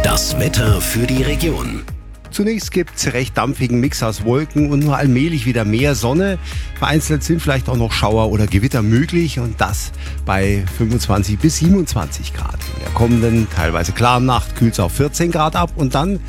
Das Wetter für die Region. Zunächst gibt es recht dampfigen Mix aus Wolken und nur allmählich wieder mehr Sonne. Vereinzelt sind vielleicht auch noch Schauer oder Gewitter möglich und das bei 25 bis 27 Grad. In der kommenden, teilweise klaren Nacht kühlt es auf 14 Grad ab und dann